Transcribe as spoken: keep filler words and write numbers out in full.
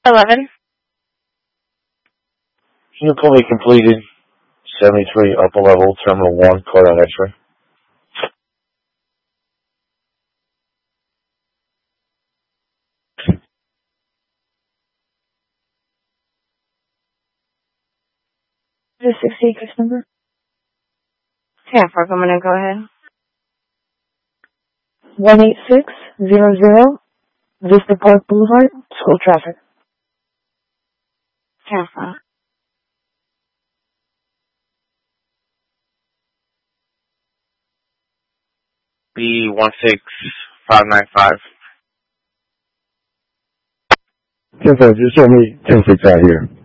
eleven. Unit fully completed. seventy-three upper level, terminal one, code on X-ray. The sixty case number? Yeah, for I'm gonna go ahead. one eight six zero zero, Vista Park Boulevard, school traffic. Yeah, for B one six five nine five. ten four, just show me ten six out here.